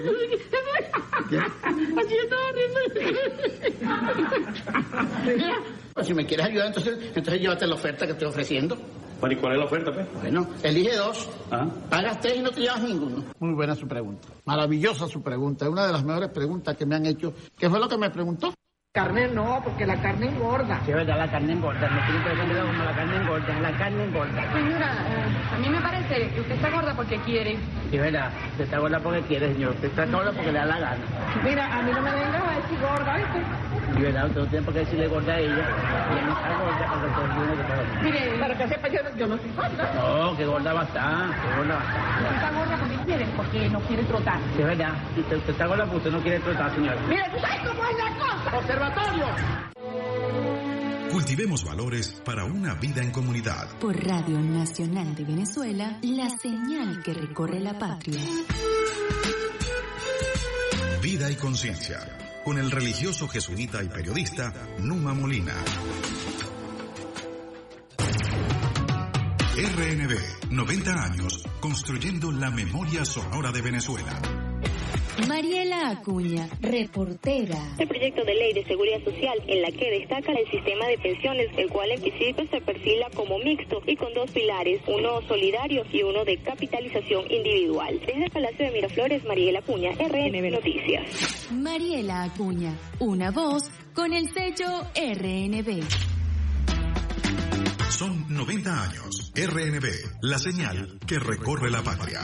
Pues si me quieres ayudar, entonces llévate la oferta que estoy ofreciendo. Bueno, ¿y cuál es la oferta, pues? Bueno, elige 2. ¿Ah? Pagas 3 y no te llevas ninguno. Muy buena su pregunta. Maravillosa su pregunta. Es una de las mejores preguntas que me han hecho. ¿Qué fue lo que me preguntó? Carne no, porque la carne engorda. Sí, verdad, la carne engorda. Me tiene que defender como la carne engorda. La carne engorda. Señora, a mí me parece que usted está gorda porque quiere. Sí, verdad. Usted está gorda porque quiere, señor. Usted está gorda porque le da la gana. Mira, a mí no me vengas a decir gorda, ¿viste? Sí, verdad. Usted no tiene por qué decirle gorda a ella. Ella no está gorda porque todo el mundo está gorda. Mire, para que sepa, yo no soy gorda. No, que gorda bastante. Que gorda bastante. Usted está gorda porque no quiere trotar. Sí, verdad. Usted está gorda porque usted no quiere trotar, señora. Mire, ¿tú sabes cómo es la cosa? ¡Observatorio! Cultivemos valores para una vida en comunidad. Por Radio Nacional de Venezuela, la señal que recorre la patria. Vida y conciencia, con el religioso jesuita y periodista Numa Molina. RNB, 90 años, construyendo la memoria sonora de Venezuela. Mariela Acuña, reportera. El proyecto de ley de seguridad social en la que destaca el sistema de pensiones, el cual en principio se perfila como mixto y con 2 pilares, uno solidario y uno de capitalización individual. Desde el Palacio de Miraflores, Mariela Acuña, RNB Noticias. Mariela Acuña, una voz con el sello RNB. Son 90 años. RNB, la señal que recorre la patria.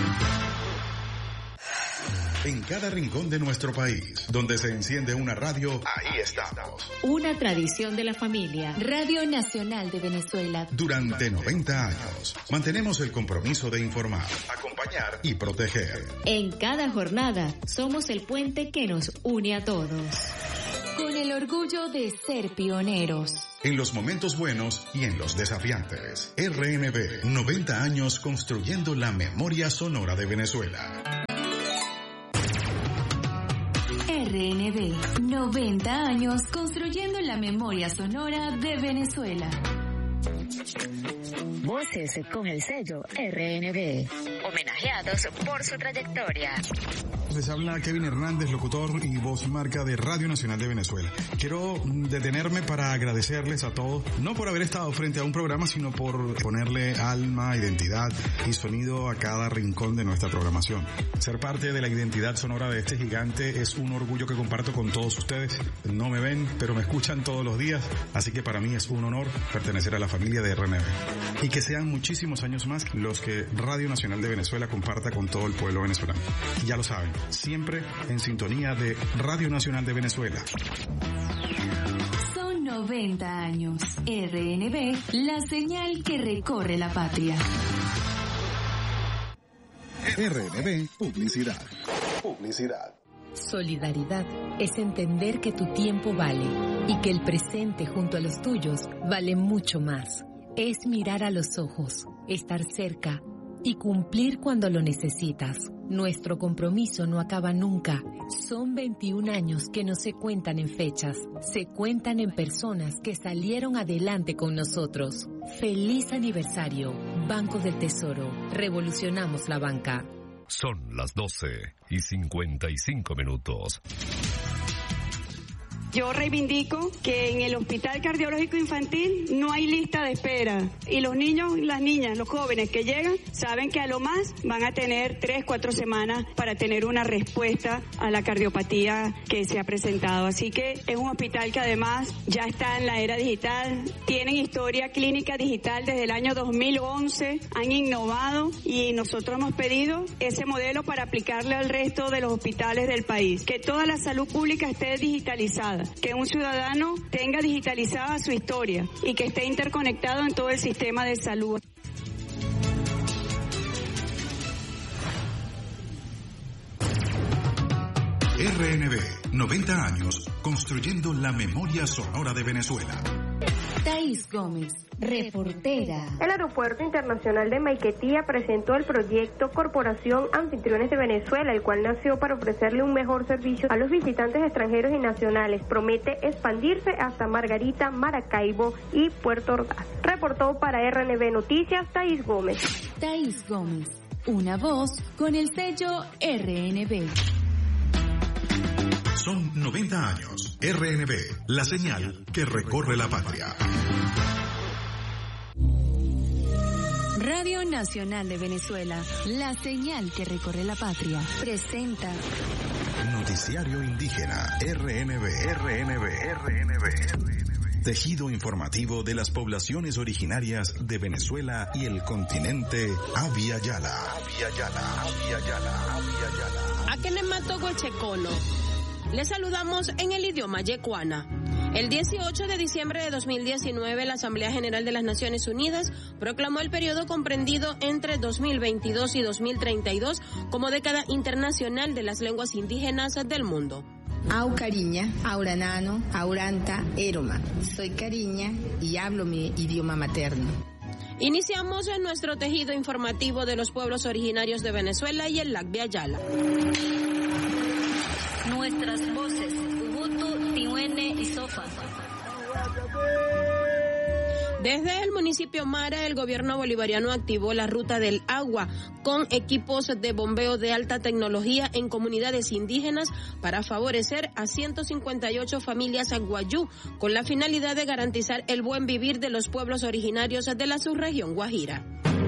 En cada rincón de nuestro país, donde se enciende una radio, ahí estamos. Una tradición de la familia. Radio Nacional de Venezuela. Durante 90 años, mantenemos el compromiso de informar, acompañar y proteger. En cada jornada, somos el puente que nos une a todos. Con el orgullo de ser pioneros. En los momentos buenos y en los desafiantes. RNB, 90 años construyendo la memoria sonora de Venezuela. RNB, 90 años construyendo la memoria sonora de Venezuela. Voces con el sello RNB, homenajeados por su trayectoria. Les habla Kevin Hernández, locutor y voz y marca de Radio Nacional de Venezuela. Quiero detenerme para agradecerles a todos, no por haber estado frente a un programa, sino por ponerle alma, identidad y sonido a cada rincón de nuestra programación. Ser parte de la identidad sonora de este gigante es un orgullo que comparto con todos ustedes. No me ven, pero me escuchan todos los días, así que para mí es un honor pertenecer a la familia de RNB. Y que sean muchísimos años más los que Radio Nacional de Venezuela comparta con todo el pueblo venezolano. Ya lo saben, siempre en sintonía de Radio Nacional de Venezuela. Son 90 años. RNB, la señal que recorre la patria. RNB Publicidad. Solidaridad es entender que tu tiempo vale y que el presente junto a los tuyos vale mucho más. Es mirar a los ojos, estar cerca y cumplir cuando lo necesitas. Nuestro compromiso no acaba nunca. Son 21 años que no se cuentan en fechas, se cuentan en personas que salieron adelante con nosotros. ¡Feliz aniversario! Banco del Tesoro. Revolucionamos la banca. Son las 12:55. Yo reivindico que en el Hospital Cardiológico Infantil no hay lista de espera y los niños, las niñas, los jóvenes que llegan saben que a lo más van a tener 3-4 semanas para tener una respuesta a la cardiopatía que se ha presentado. Así que es un hospital que además ya está en la era digital, tienen historia clínica digital desde el año 2011, han innovado y nosotros hemos pedido ese modelo para aplicarle al resto de los hospitales del país. Que toda la salud pública esté digitalizada, que un ciudadano tenga digitalizada su historia y que esté interconectado en todo el sistema de salud. RNB, 90 años, construyendo la memoria sonora de Venezuela. Thaís Gómez, reportera. El Aeropuerto Internacional de Maiquetía presentó el proyecto Corporación Anfitriones de Venezuela, el cual nació para ofrecerle un mejor servicio a los visitantes extranjeros y nacionales. Promete expandirse hasta Margarita, Maracaibo y Puerto Ordaz. Reportó para RNB Noticias, Thaís Gómez. Thaís Gómez, una voz con el sello RNB. Son 90 años. RNB, la señal que recorre la patria. Radio Nacional de Venezuela, la señal que recorre la patria, presenta Noticiario Indígena, RNB. Tejido informativo de las poblaciones originarias de Venezuela y el continente Abya Yala. Les saludamos en el idioma yecuana. El 18 de diciembre de 2019, la Asamblea General de las Naciones Unidas proclamó el periodo comprendido entre 2022 y 2032 como década internacional de las lenguas indígenas del mundo. Au Cariña, Auranano, Auranta, Eroma. Soy Cariña y hablo mi idioma materno. Iniciamos en nuestro tejido informativo de los pueblos originarios de Venezuela y el Abya Yala. Nuestras voces, Ubuntu, Tihuene y Sofa. Desde el municipio Mara, el gobierno bolivariano activó la ruta del agua con equipos de bombeo de alta tecnología en comunidades indígenas para favorecer a 158 familias guayú con la finalidad de garantizar el buen vivir de los pueblos originarios de la subregión Guajira.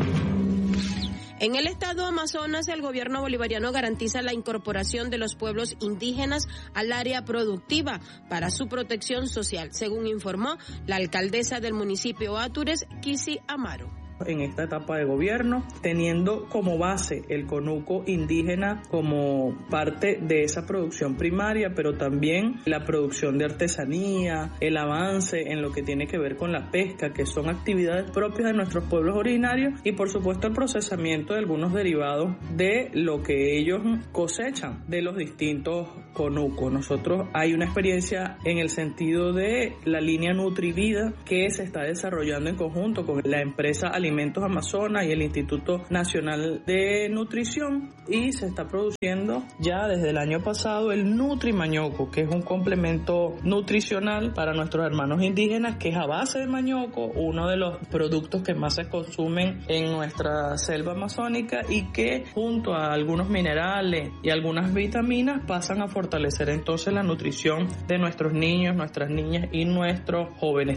En el estado Amazonas, el gobierno bolivariano garantiza la incorporación de los pueblos indígenas al área productiva para su protección social, según informó la alcaldesa del municipio Atures, Kisi Amaro. En esta etapa de gobierno, teniendo como base el conuco indígena como parte de esa producción primaria, pero también la producción de artesanía, el avance en lo que tiene que ver con la pesca, que son actividades propias de nuestros pueblos originarios, y por supuesto el procesamiento de algunos derivados de lo que ellos cosechan de los distintos conucos. Nosotros hay una experiencia en el sentido de la línea Nutrivida que se está desarrollando en conjunto con la empresa Alimentos Amazonas y el Instituto Nacional de Nutrición, y se está produciendo ya desde el año pasado el Nutrimañoco, que es un complemento nutricional para nuestros hermanos indígenas, que es a base de mañoco, uno de los productos que más se consumen en nuestra selva amazónica y que junto a algunos minerales y algunas vitaminas pasan a fortalecer entonces la nutrición de nuestros niños, nuestras niñas y nuestros jóvenes.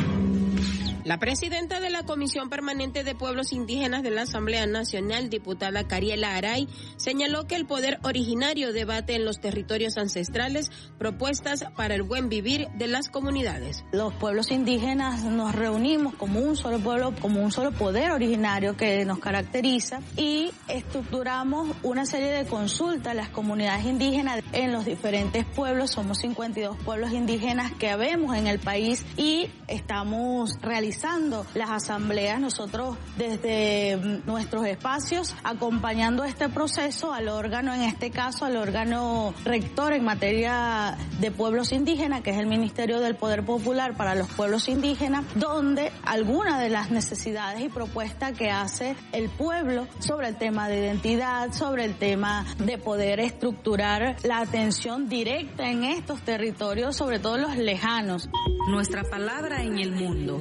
La presidenta de la Comisión Permanente de Pueblos Indígenas de la Asamblea Nacional, diputada Cariela Aray, señaló que el poder originario debate en los territorios ancestrales propuestas para el buen vivir de las comunidades. Los pueblos indígenas nos reunimos como un solo pueblo, como un solo poder originario que nos caracteriza, y estructuramos una serie de consultas a las comunidades indígenas en los diferentes pueblos. Somos 52 pueblos indígenas que habemos en el país y estamos realizando las asambleas nosotros desde nuestros espacios, acompañando este proceso al órgano, en este caso al órgano rector en materia de pueblos indígenas, que es el Ministerio del Poder Popular para los Pueblos Indígenas, donde algunas de las necesidades y propuestas que hace el pueblo sobre el tema de identidad, sobre el tema de poder estructurar la atención directa en estos territorios, sobre todo los lejanos. Nuestra palabra en el mundo.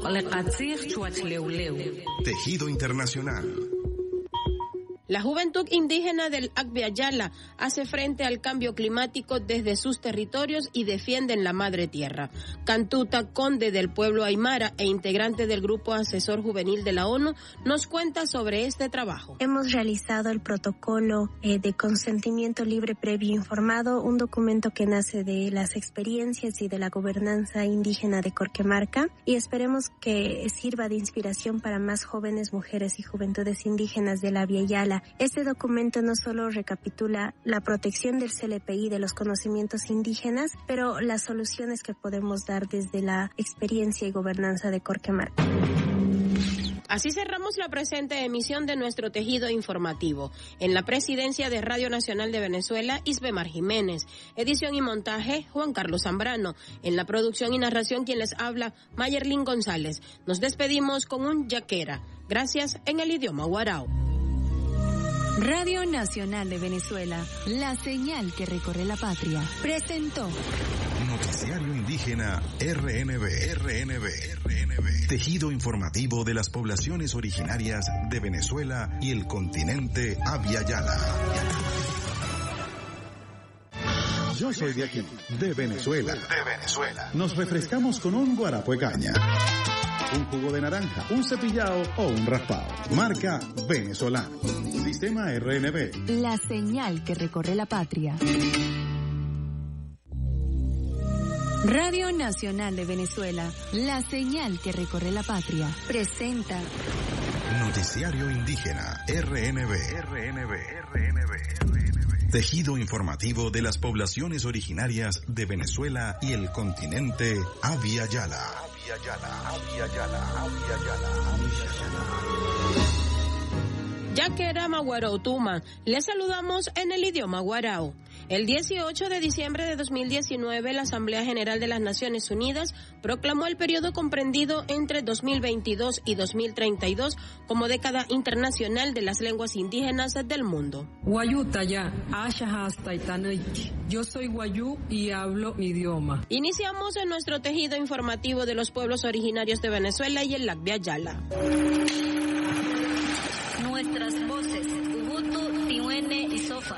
Tejido internacional. La juventud indígena del Abya Yala hace frente al cambio climático desde sus territorios y defienden la madre tierra. Cantuta Conde, del pueblo Aymara e integrante del Grupo Asesor Juvenil de la ONU, nos cuenta sobre este trabajo. Hemos realizado el protocolo de consentimiento libre previo informado, un documento que nace de las experiencias y de la gobernanza indígena de Corquemarca, y esperemos que sirva de inspiración para más jóvenes, mujeres y juventudes indígenas del Abya Yala. Este documento no solo recapitula la protección del CLPI de los conocimientos indígenas, pero las soluciones que podemos dar desde la experiencia y gobernanza de Corquemarca. Así cerramos la presente emisión de nuestro tejido informativo. En la presidencia de Radio Nacional de Venezuela, Isbemar Jiménez. Edición y montaje, Juan Carlos Zambrano. En la producción y narración, quien les habla, Mayerlin González. Nos despedimos con un yaquera. Gracias en el idioma guarao. Radio Nacional de Venezuela, la señal que recorre la patria, presentó Noticiario Indígena RNB. Tejido informativo de las poblaciones originarias de Venezuela y el continente Abya Yala. Yo soy de aquí, de Venezuela. Nos refrescamos con un guarapo de caña, un jugo de naranja, un cepillado o un raspado. Marca venezolano. Sistema RNB. La señal que recorre la patria. Radio Nacional de Venezuela, la señal que recorre la patria, presenta Noticiario Indígena RNB. Tejido informativo de las poblaciones originarias de Venezuela y el continente Abya Yala. Yaquera Maguarao Tuma, les saludamos en el idioma guarao. El 18 de diciembre de 2019, la Asamblea General de las Naciones Unidas proclamó el periodo comprendido entre 2022 y 2032 como década internacional de las lenguas indígenas del mundo. Yo soy guayú y hablo mi idioma. Iniciamos en nuestro tejido informativo de los pueblos originarios de Venezuela y el Abya Yala. Nuestras voces, Ubuntu, Tihuene y Sofa.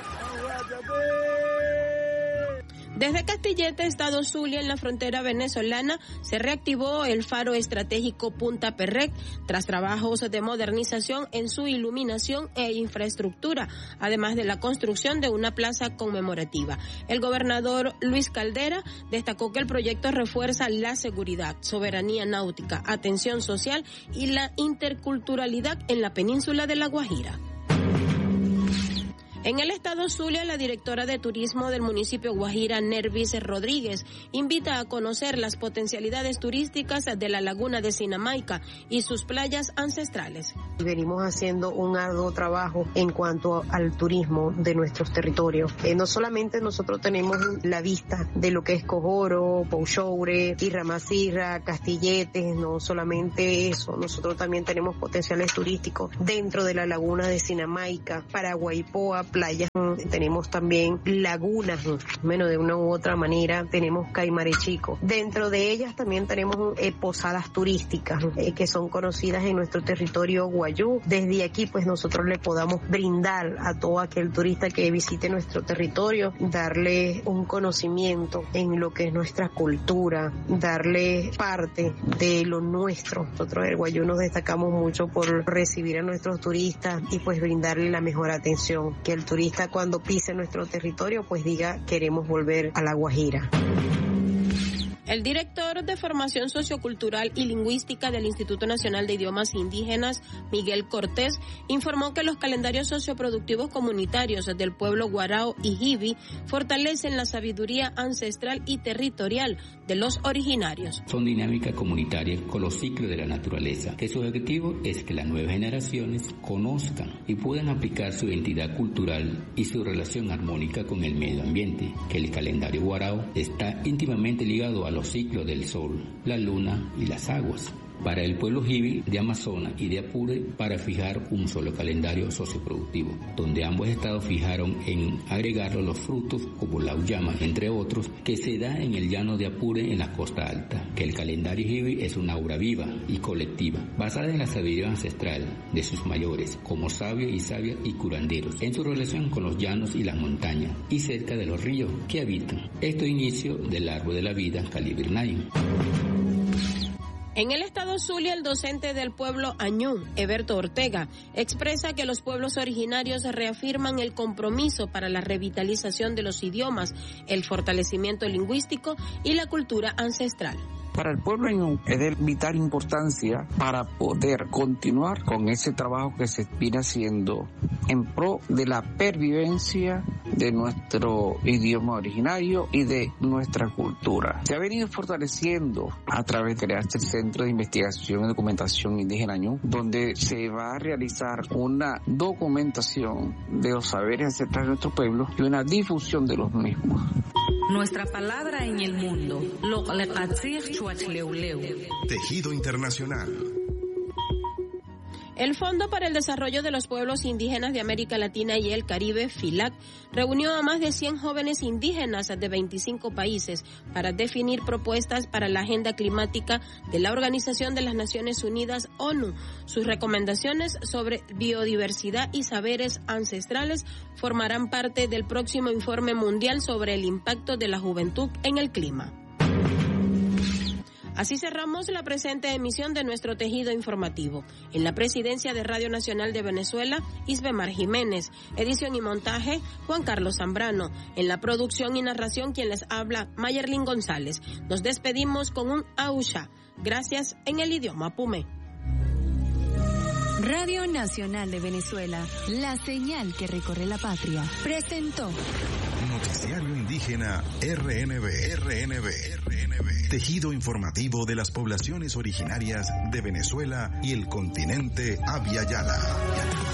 Desde Castillete, Estado Zulia, en la frontera venezolana, se reactivó el faro estratégico Punta Perrec tras trabajos de modernización en su iluminación e infraestructura, además de la construcción de una plaza conmemorativa. El gobernador Luis Caldera destacó que el proyecto refuerza la seguridad, soberanía náutica, atención social y la interculturalidad en la península de La Guajira. En el estado Zulia, la directora de turismo del municipio Guajira, Nervis Rodríguez, invita a conocer las potencialidades turísticas de la laguna de Sinamaica y sus playas ancestrales. Venimos haciendo un arduo trabajo en cuanto al turismo de nuestros territorios. No solamente nosotros tenemos la vista de lo que es Cojoro, Pouchoure, Irramasirra, Castilletes, no solamente eso, nosotros también tenemos potenciales turísticos dentro de la laguna de Sinamaica, Paraguaypoa, playas, tenemos también lagunas, bueno, de una u otra manera tenemos Caimarechico. Dentro de ellas también tenemos posadas turísticas que son conocidas en nuestro territorio guayú. Desde aquí pues nosotros le podamos brindar a todo aquel turista que visite nuestro territorio, darle un conocimiento en lo que es nuestra cultura, darle parte de lo nuestro. Nosotros el guayú nos destacamos mucho por recibir a nuestros turistas y pues brindarle la mejor atención, que el turista cuando pise nuestro territorio pues diga queremos volver a La Guajira. El director de Formación Sociocultural y Lingüística del Instituto Nacional de Idiomas Indígenas, Miguel Cortés, informó que los calendarios socioproductivos comunitarios del pueblo guarao y jibi fortalecen la sabiduría ancestral y territorial de los originarios. Son dinámicas comunitarias con los ciclos de la naturaleza, que su objetivo es que las nuevas generaciones conozcan y puedan aplicar su identidad cultural y su relación armónica con el medio ambiente, que el calendario guarao está íntimamente ligado a los ciclos del sol, la luna y las aguas. Para el pueblo jibi de Amazonas y de Apure, para fijar un solo calendario socioproductivo, donde ambos estados fijaron en agregarlo los frutos como la uyama, entre otros, que se da en el llano de Apure en la costa alta, que el calendario jibi es una obra viva y colectiva, basada en la sabiduría ancestral de sus mayores, como sabios y sabias y curanderos, en su relación con los llanos y las montañas, y cerca de los ríos que habitan. Esto inicio del árbol de la vida, Calibirnayo. En el estado Zulia, el docente del pueblo Añú, Eberto Ortega, expresa que los pueblos originarios reafirman el compromiso para la revitalización de los idiomas, el fortalecimiento lingüístico y la cultura ancestral. Para el pueblo añú es de vital importancia para poder continuar con ese trabajo que se viene haciendo en pro de la pervivencia de nuestro idioma originario y de nuestra cultura. Se ha venido fortaleciendo a través de este Centro de Investigación y Documentación Indígena Añú, donde se va a realizar una documentación de los saberes ancestrales de nuestro pueblo y una difusión de los mismos. Nuestra palabra en el mundo. Tejido Internacional. El Fondo para el Desarrollo de los Pueblos Indígenas de América Latina y el Caribe, FILAC, reunió a más de 100 jóvenes indígenas de 25 países para definir propuestas para la agenda climática de la Organización de las Naciones Unidas, ONU. Sus recomendaciones sobre biodiversidad y saberes ancestrales formarán parte del próximo informe mundial sobre el impacto de la juventud en el clima. Así cerramos la presente emisión de nuestro tejido informativo. En la presidencia de Radio Nacional de Venezuela, Isbemar Jiménez. Edición y montaje, Juan Carlos Zambrano. En la producción y narración, quien les habla, Mayerlin González. Nos despedimos con un Ausha. Gracias en el idioma Pumé. Radio Nacional de Venezuela, la señal que recorre la patria, presentó Noticiario Indígena RNB. Tejido informativo de las poblaciones originarias de Venezuela y el continente Abya Yala.